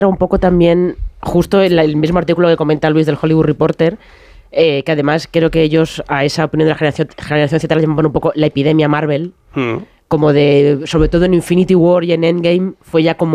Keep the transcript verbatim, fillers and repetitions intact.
un poco también, justo el, el mismo artículo que comenta Luis del Hollywood Reporter, eh, que además creo que ellos a esa opinión de la generación, generación Z le llaman un poco la epidemia Marvel, mm. como de, sobre todo en Infinity War y en Endgame, fue ya como